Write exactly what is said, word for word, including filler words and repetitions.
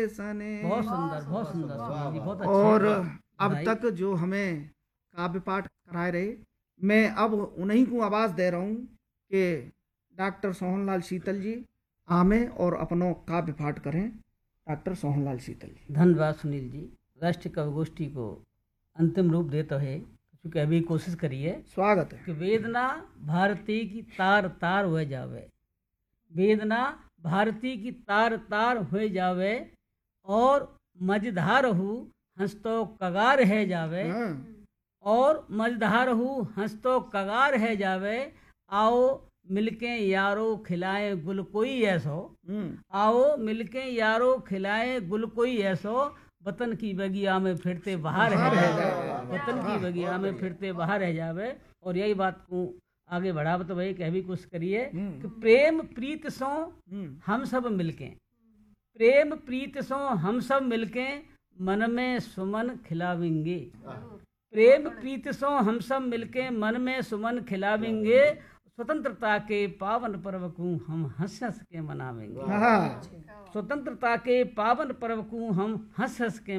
सने। बहुत सुंदर, बहुत सुंदर सुनील जी, बहुत अच्छे। और अब बधाई। तक जो हमें काव्य पाठ कराए रहे, मैं अब उन्हीं को आवाज दे रहा हूँ कि डॉक्टर सोहनलाल शीतल जी आमे और अपनो काव्य पाठ करें। डॉक्टर सोहनलाल शीतल जी। धन्यवाद सुनील जी। राष्ट्रीय कवि गोष्ठी को अंतिम रूप देते हुए क्योंकि अभी कोशिश करिए स्वागत है। कि वेदना भारती की तार तार हो जावे, वेदना भारती की तार तार हो जावे, और मझधार हूँ हंस तो कगार है जावे, हाँ, और मझधार हूँ हंस तो कगार है जावे, आओ मिलके यारो खिलाए गुल कोई ऐसो, हम्म, आओ मिलके यारो खिलाए गुल कोई ऐसो, वतन की बगिया में फिरते बाहर है बाहर है जावे, जावे। वतन की बगिया में फिरते बाहर है जावे। और यही बात को आगे बढ़ावत तो भाई कह भी कुछ करिए हम्म, कि प्रेम प्रीत सो हम्म, हम सब मिलके, प्रेम प्रीत सो हम सब मिलके मन में सुमन खिलावेंगे, प्रेम प्रीत सो हम सब मिलके मन में सुमन खिलावेंगे, स्वतंत्रता के पावन पर्व को हम हंस हंस के मनावेंगे, हाँ, स्वतंत्रता के पावन पर्व को हम हंस हंस के